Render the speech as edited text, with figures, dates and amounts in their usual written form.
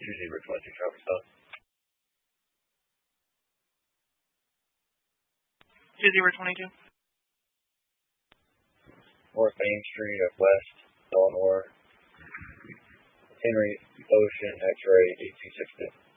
2022 traffic stop. 2022. North Main Street of West Eleanor. Henry Ocean X-ray 8260.